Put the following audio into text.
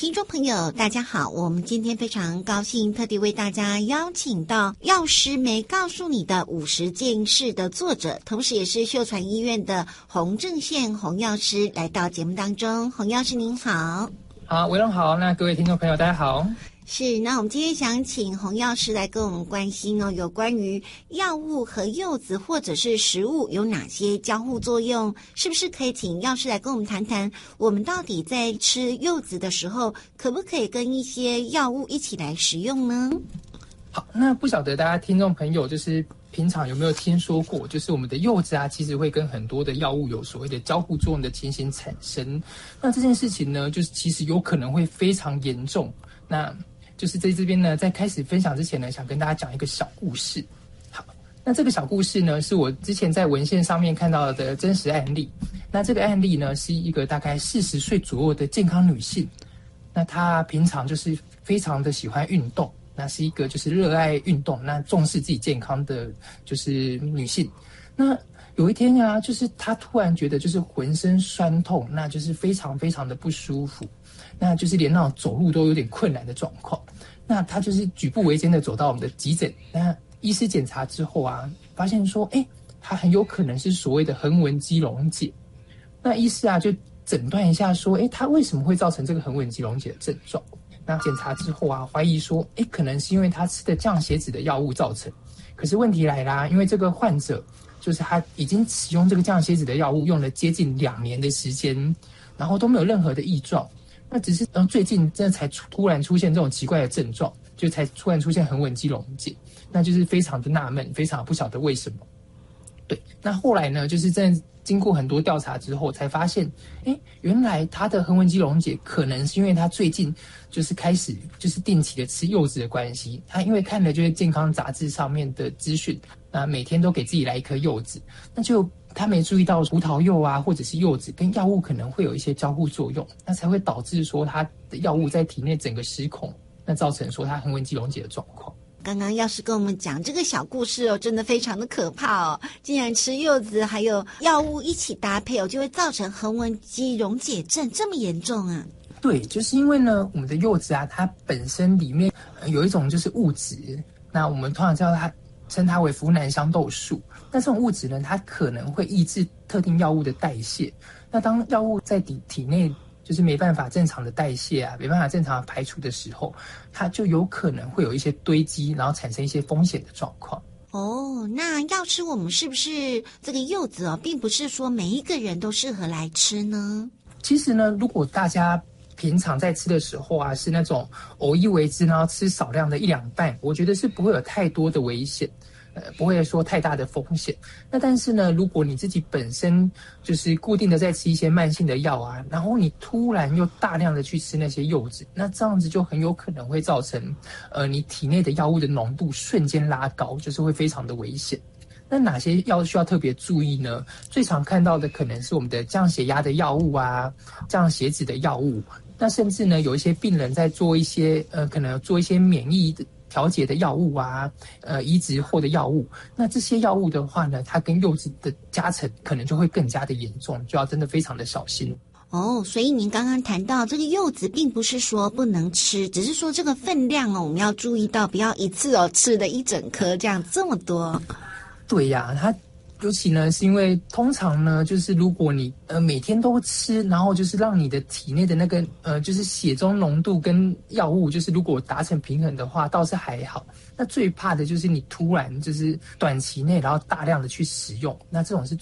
听众朋友大家好，我们今天非常高兴特地为大家邀请到药师没告诉你的50件事的作者，同时也是秀传医院的洪正宪洪药师来到节目当中。洪药师您好。 好，维龙好，那各位听众朋友大家好。 是，那我们今天想请洪药师来跟我们关心有关于药物和柚子或者是食物有哪些交互作用，是不是可以请药师来跟我们谈谈，我们到底在吃柚子的时候，可不可以跟一些药物一起来食用呢？ 好，那不晓得大家听众朋友就是平常有没有听说过，就是我们的柚子其实会跟很多的药物有所谓的交互作用的情形产生。那这件事情呢，就是其实有可能会非常严重。那就是在这边呢，在开始分享之前呢，想跟大家讲一个小故事。好，那这个小故事呢，是我之前在文献上面看到的真实案例。那这个案例呢，是一个大概40岁左右的健康女性。那她平常就是非常的喜欢运动，那是一个就是热爱运动，那重视自己健康的就是女性。那有一天就是她突然觉得就是浑身酸痛，那就是非常非常的不舒服。那就是连那种走路都有点困难的状况，那他就是举步维艰的走到我们的急诊，那医师检查之后发现说，他很有可能是所谓的横纹肌溶解。那医师就诊断一下说，他为什么会造成这个横纹肌溶解的症状？那检查之后怀疑说，可能是因为他吃的降血脂的药物造成。可是问题来啦，因为这个患者就是他已经使用这个降血脂的药物用了接近2年的时间，然后都没有任何的异状。那只是最近真的才突然出现这种奇怪的症状，就才突然出现横纹肌溶解，那就是非常的纳闷，非常不晓得为什么。对，那后来呢，就是真的经过很多调查之后，才发现，原来他的横纹肌溶解可能是因为他最近就是开始就是定期的吃柚子的关系。他因为看了就是健康杂志上面的资讯，那每天都给自己来一颗柚子，那就他没注意到葡萄柚或者是柚子跟药物可能会有一些交互作用，那才会导致说他的药物在体内整个失控，那造成说他横纹肌溶解的状况。 刚刚药师跟我们讲这个小故事真的非常的可怕竟然吃柚子还有药物一起搭配就会造成横纹肌溶解症，这么严重啊？ 对，就是因为呢，我们的柚子它本身里面有一种就是物质，那我们通常称它为呋喃香豆素。那这种物质呢，它可能会抑制特定药物的代谢。那当药物在体内就是没办法正常的代谢没办法正常的排除的时候，它就有可能会有一些堆积，然后产生一些风险的状况。 那药师，我们是不是这个柚子并不是说每一个人都适合来吃呢？ 其实呢，如果大家平常在吃的时候是那种偶一为之，然后吃少量的1、2瓣，我觉得是不会有太多的危险。不会说太大的风险。那但是呢，如果你自己本身就是固定的在吃一些慢性的药然后你突然又大量的去吃那些柚子，那这样子就很有可能会造成你体内的药物的浓度瞬间拉高，就是会非常的危险。那哪些药需要特别注意呢？最常看到的可能是我们的降血压的药物降血脂的药物。那甚至呢，有一些病人在做一些可能做一些免疫的调节的药物移植后的药物，那这些药物的话呢，它跟柚子的加成可能就会更加的严重，就要真的非常的小心。 所以您刚刚谈到这个柚子并不是说不能吃，只是说这个分量我们要注意到，不要一次吃的一整颗这么多。 对它尤其呢，是因为通常呢，就是如果你每天都吃，然后就是让你的体内的那个就是血中浓度跟药物，就是如果达成平衡的话，倒是还好。那最怕的就是你突然就是短期内，然后大量的去使用，那这种是